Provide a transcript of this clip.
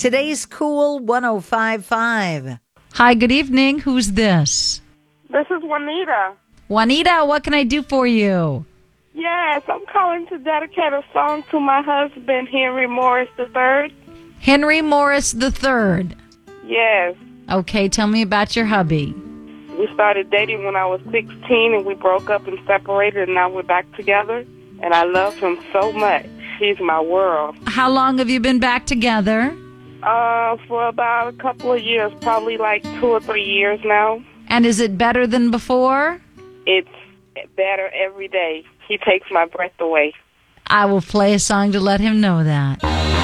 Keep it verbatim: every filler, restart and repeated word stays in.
Today's Cool one oh five point five. Hi, good evening. Who's this? This is Juanita. Juanita, what can I do for you? Yes, I'm calling to dedicate a song to my husband, Henry Morris the third. Henry Morris the third. Yes. Okay, tell me about your hubby. We started dating when I was sixteen, and we broke up and separated, and now we're back together. And I love him so much. He's my world. How long have you been back together? Uh, for about a couple of years, probably like two or three years now. And is it better than before? It's better every day. He takes my breath away. I will play a song to let him know that.